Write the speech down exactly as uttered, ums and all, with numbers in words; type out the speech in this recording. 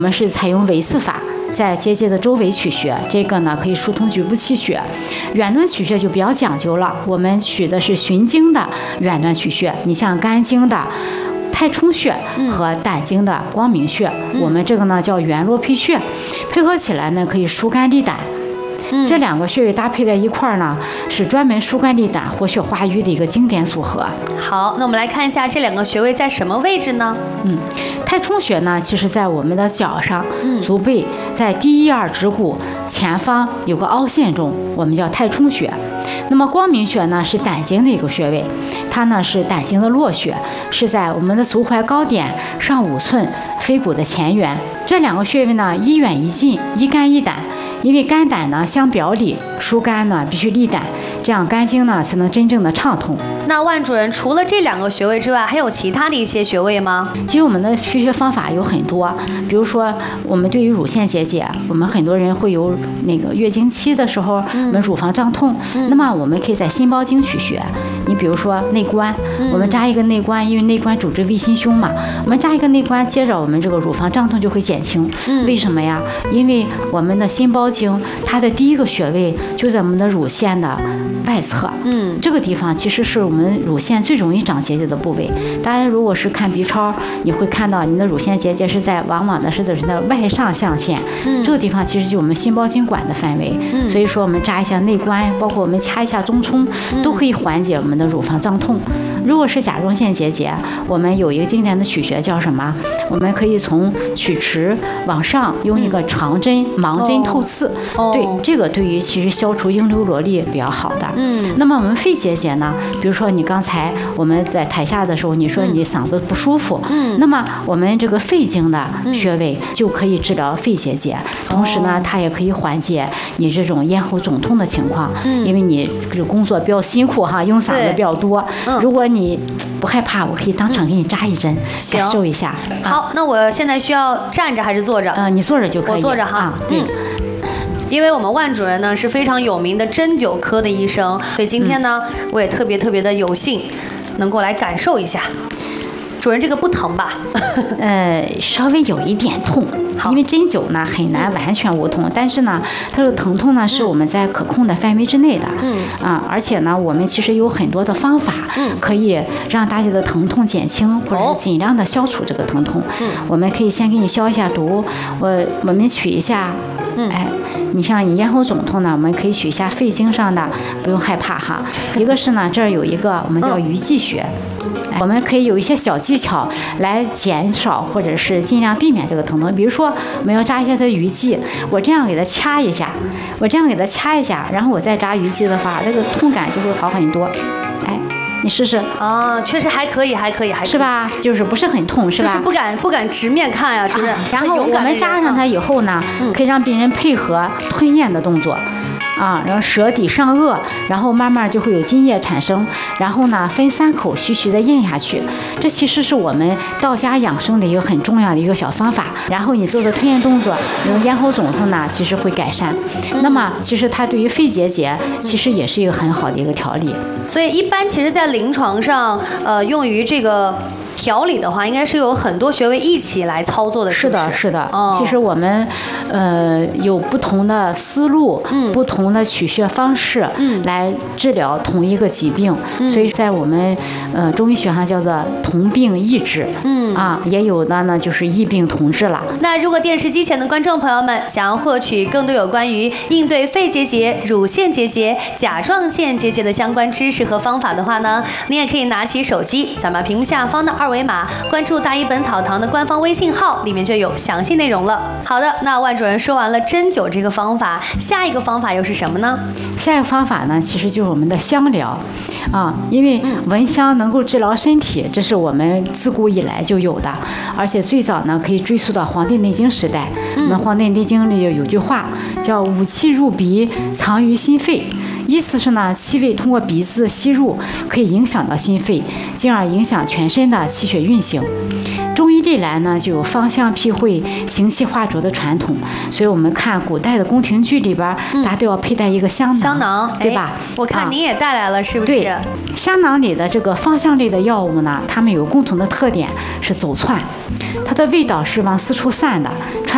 我们是采用围刺法，在结节的周围取穴，这个呢可以疏通局部气血。远端取穴就比较讲究了，我们取的是循经的远端取穴。你像肝经的太冲穴和胆经的光明穴，嗯、我们这个呢叫元络配穴，配合起来呢可以疏肝利胆。嗯、这两个穴位搭配在一块儿呢，是专门疏肝利胆、活血化瘀的一个经典组合。 好，那我们来看一下这两个穴位在什么位置呢？ 嗯，太冲穴呢，其实在我们的脚上，嗯、足背在第一二指骨前方有个凹陷中，我们叫太冲穴。那么光明穴呢是胆经的一个穴位，它呢是胆经的络穴，是在我们的足踝高点上五寸腓骨的前缘。这两个穴位呢一远一近，一肝一胆。因为肝胆呢相表里，疏肝呢必须利胆，这样肝经呢才能真正的畅通。 那万主任除了这两个穴位之外，还有其他的一些穴位吗？ 其实我们的配穴方法有很多，比如说我们对于乳腺结节，我们很多人会有那个月经期的时候，嗯、我们乳房胀痛，嗯、那么我们可以在心包经取穴。你比如说内关，嗯、我们扎一个内关，因为内关主治胃心胸嘛，我们扎一个内关，接着我们这个乳房胀痛就会减轻。嗯、为什么呀？因为我们的心包经它的第一个穴位就在我们的乳腺的外侧，嗯，这个地方其实是我们乳腺最容易长结节的部位。大家如果是看 B 超，你会看到你的乳腺结节是在往往的是在的外上象限，嗯，这个地方其实就我们心包经管的范围。嗯，所以说我们扎一下内关，包括我们掐一下中冲，都可以缓解我们的乳房胀痛。如果是甲状腺结节，我们有一个经典的取穴叫什么？我们可以从曲池往上用一个长针、盲针透刺。哦、对，这个对于其实消除阴流罗粒比较好的。嗯，那么我们肺结节呢？比如说你刚才我们在台下的时候，你说你嗓子不舒服，嗯，那么我们这个肺经的穴位就可以治疗肺结节，嗯、同时呢，它也可以缓解你这种咽喉肿痛的情况。嗯，因为你这工作比较辛苦哈，用嗓子比较多。嗯，如果你不害怕，我可以当场给你扎一针，嗯、感受一下。 好，那我现在需要站着还是坐着？ 呃，你坐着就可以。 我坐着哈。 啊，对。嗯， 因为我们万主任呢是非常有名的针灸科的医生，所以今天呢，嗯、我也特别特别的有幸能够来感受一下。主任，这个不疼吧？ 呃，稍微有一点痛，因为针灸呢很难完全无痛，但是呢，它的疼痛呢是我们在可控的范围之内的。嗯啊，而且呢，我们其实有很多的方法，嗯，可以让大家的疼痛减轻，或者是尽量的消除这个疼痛。嗯，我们可以先给你消一下毒，我我们取一下。嗯，哎，你像你咽喉肿痛呢，我们可以取一下肺经上的，不用害怕哈。一个是呢，这儿有一个我们叫鱼际穴。哎，我们可以有一些小技巧来减少或者是尽量避免这个疼痛。比如说，我们要扎一下它的鱼际，我这样给它掐一下，我这样给它掐一下，然后我再扎鱼际的话，这个痛感就会好很多。哎，你试试啊，确实还可以，还可以，还可以是吧？就是不是很痛，是吧？ 就是不敢不敢直面看呀、啊，主任。啊、 然后我们扎上它以后呢，嗯、可以让病人配合吞咽的动作。啊，然后舌底上颚，然后慢慢就会有津液产生，然后呢分三口徐徐的咽下去。这其实是我们道家养生的一个很重要的一个小方法。然后你做的吞咽动作，你的咽喉肿痛呢，其实会改善。嗯、那么其实它对于肺结节，其实也是一个很好的一个调理。 所以一般其实，在临床上，呃，用于这个调理的话，应该是有很多穴位一起来操作的。 是的，是的。 哦、 其实我们呃有不同的思路，嗯，不同的取穴方式，嗯，来治疗同一个疾病。嗯、所以在我们呃中医学上叫做同病异治。嗯啊，也有的呢就是异病同治了。 那如果电视机前的观众朋友们想要获取更多有关于应对肺结节、乳腺结节、甲状腺结节的相关知识和方法的话呢，你也可以拿起手机，咱们屏幕下方的二维码，关注大医本草堂的官方微信号，里面就有详细内容了。好的，那万主任说完了针灸这个方法，下一个方法又是什么呢？ 下一个方法呢，其实就是我们的香疗啊，因为闻香能够治疗身体，这是我们自古以来就有的，而且最早呢可以追溯到《黄帝内经》时代。我们《黄帝内经》里有句话叫“五气入鼻，藏于心肺”。意思是呢，气味通过鼻子吸入，可以影响到心肺，进而影响全身的气血运行。中医历来呢就有芳香辟秽、行气化浊的传统，所以我们看古代的宫廷剧里边，嗯、大家都要佩戴一个香囊， 香囊对吧？ 我看您也带来了，是不是？ 对，香囊里的这个芳香类的药物呢，它们有共同的特点是走窜，它的味道是往四处散的。